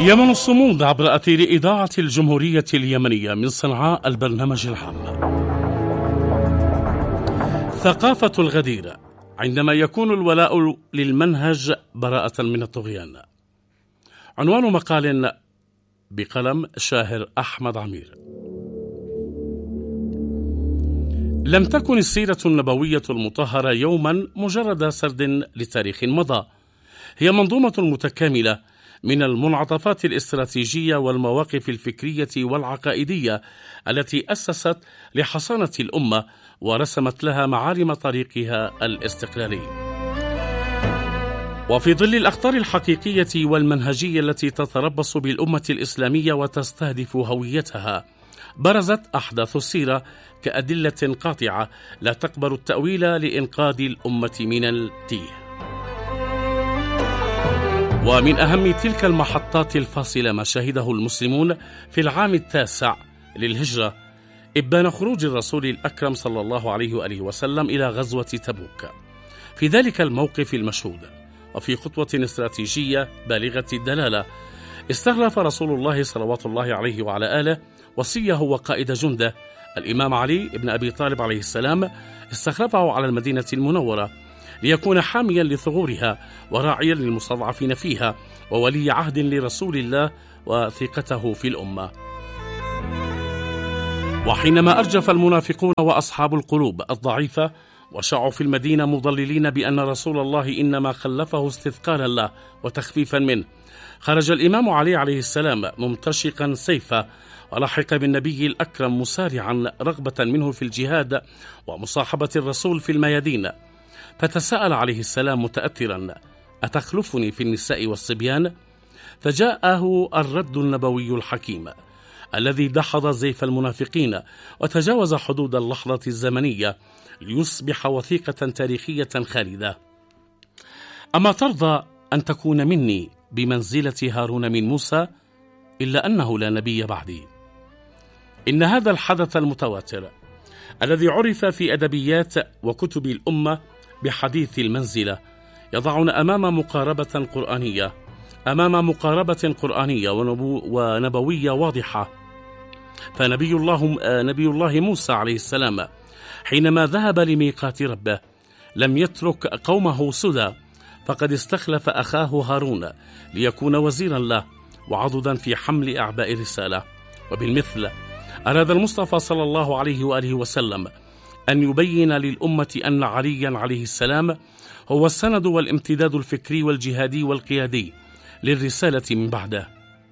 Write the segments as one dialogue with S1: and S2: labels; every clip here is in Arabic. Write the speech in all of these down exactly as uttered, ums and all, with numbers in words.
S1: يمن الصمود عبر أثير إذاعة الجمهورية اليمنية من صنعاء البرنامج العام. ثقافة الغدير عندما يكون الولاء للمنهج براءة من الطغيان. عنوان مقال بقلم شاهر أحمد عمير. لم تكن السيرة النبوية المطهرة يوما مجرد سرد لتاريخ مضى، هي منظومة متكاملة من المنعطفات الاستراتيجية والمواقف الفكرية والعقائدية التي أسست لحصانة الأمة ورسمت لها معالم طريقها الاستقلالي. وفي ظل الأخطار الحقيقية والمنهجية التي تتربص بالأمة الإسلامية وتستهدف هويتها، برزت أحداث السيرة كأدلة قاطعة لا تقبل التأويل لإنقاذ الأمة من التيه. ومن أهم تلك المحطات الفاصلة ما شهده المسلمون في العام التاسع للهجرة إبان خروج الرسول الأكرم صلى الله عليه وآله وسلم إلى غزوة تبوك. في ذلك الموقف المشهود وفي خطوة استراتيجية بالغة الدلالة، استخلف رسول الله صلوات الله عليه وعلى آله وصيه وقائد جنده الإمام علي بن أبي طالب عليه السلام، استخلفه على المدينة المنورة ليكون حاميا لثغورها وراعيا للمستضعفين فيها وولي عهد لرسول الله وثقته في الأمة. وحينما أرجف المنافقون وأصحاب القلوب الضعيفة وشعوا في المدينة مضللين بأن رسول الله إنما خلفه استثقالا له وتخفيفا منه، خرج الإمام علي عليه السلام ممتشقا سيفه ولحق بالنبي الأكرم مسارعا رغبة منه في الجهاد ومصاحبة الرسول في الميادين، فتساءل عليه السلام متأثرا: أتخلفني في النساء والصبيان؟ فجاءه الرد النبوي الحكيم الذي دحض زيف المنافقين وتجاوز حدود اللحظة الزمنية ليصبح وثيقة تاريخية خالدة. أما ترضى أن تكون مني بمنزلة هارون من موسى؟ إلا أنه لا نبي بعدي. إن هذا الحدث المتواتر الذي عرف في أدبيات وكتب الأمة بحديث المنزلة يضعنا أمام مقاربة قرآنية أمام مقاربة قرآنية ونبو ونبوية واضحة. فنبي الله نبي الله موسى عليه السلام حينما ذهب لميقات ربه لم يترك قومه سدى، فقد استخلف أخاه هارون ليكون وزيرا له وعضدا في حمل أعباء الرسالة. وبالمثل أراد المصطفى صلى الله عليه وآله وسلم أن يبين للأمة أن عليا عليه السلام هو السند والامتداد الفكري والجهادي والقيادي للرسالة من بعده.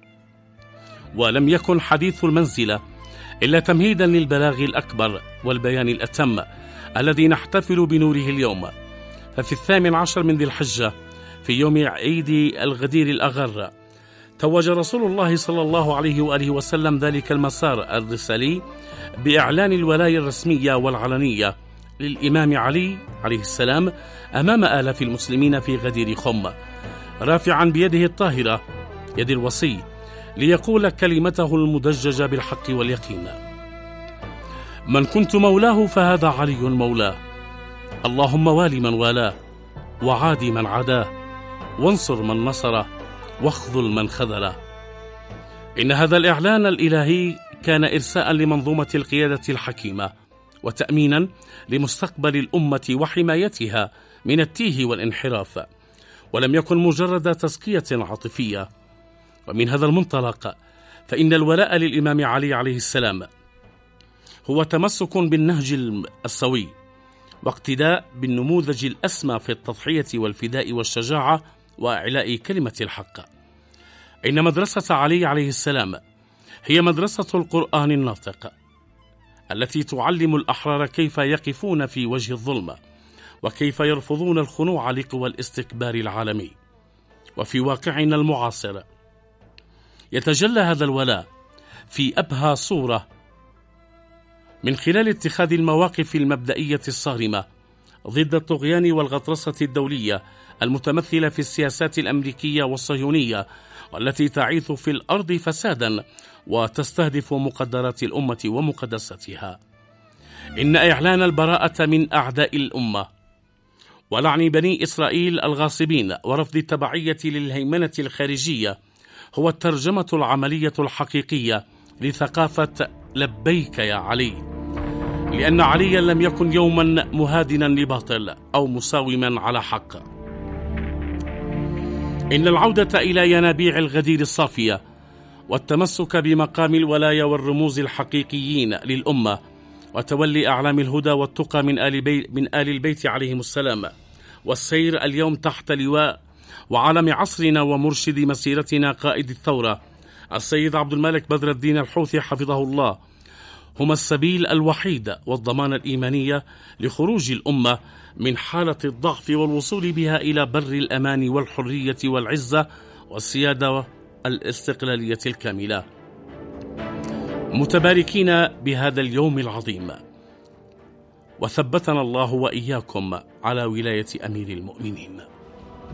S1: ولم يكن حديث المنزلة إلا تمهيدا للبلاغ الأكبر والبيان الأتم الذي نحتفل بنوره اليوم. ففي الثامن عشر من ذي الحجة في يوم عيد الغدير الأغر توج رسول الله صلى الله عليه وآله وسلم ذلك المسار الرسالي بإعلان الولاية الرسمية والعلنية للإمام علي عليه السلام أمام آلاف المسلمين في غدير خم، رافعا بيده الطاهرة يد الوصي ليقول كلمته المدججة بالحق واليقين: من كنت مولاه فهذا علي مولاه، اللهم والي من والاه وعادي من عاداه وانصر من نصره واخذل من خذله. إن هذا الإعلان الإلهي كان إرساء لمنظومة القيادة الحكيمة وتأمينا لمستقبل الأمة وحمايتها من التيه والانحراف، ولم يكن مجرد تزكية عاطفية. ومن هذا المنطلق فإن الولاء للإمام علي عليه السلام هو تمسك بالنهج السوي واقتداء بالنموذج الأسمى في التضحية والفداء والشجاعة وإعلاء كلمة الحق. إن مدرسة علي عليه السلام هي مدرسة القرآن الناطق التي تعلم الأحرار كيف يقفون في وجه الظلم وكيف يرفضون الخنوع لقوى الاستكبار العالمي. وفي واقعنا المعاصر يتجلى هذا الولاء في أبهى صورة من خلال اتخاذ المواقف المبدئية الصارمة ضد الطغيان والغطرسة الدولية المتمثلة في السياسات الأمريكية والصهيونية، والتي تعيث في الأرض فسادا وتستهدف مقدرات الأمة ومقدساتها. إن إعلان البراءة من أعداء الأمة ولعن بني إسرائيل الغاصبين ورفض التبعية للهيمنة الخارجية هو الترجمة العملية الحقيقية لثقافة لبيك يا علي، لأن عليا لم يكن يوما مهادنا لباطل أو مساوما على حق. إن العودة إلى ينابيع الغدير الصافية والتمسك بمقام الولاية والرموز الحقيقيين للأمة وتولي أعلام الهدى والتقى من آل, بي من آل البيت عليهم السلام، والسير اليوم تحت لواء وعلم عصرنا ومرشد مسيرتنا قائد الثورة السيد عبد الملك بدر الدين الحوثي حفظه الله، هما السبيل الوحيد والضمانة الإيمانية لخروج الأمة من حالة الضعف والوصول بها إلى بر الأمان والحرية والعزة والسيادة والاستقلالية الكاملة. متباركين بهذا اليوم العظيم، وثبتنا الله وإياكم على ولاية أمير المؤمنين.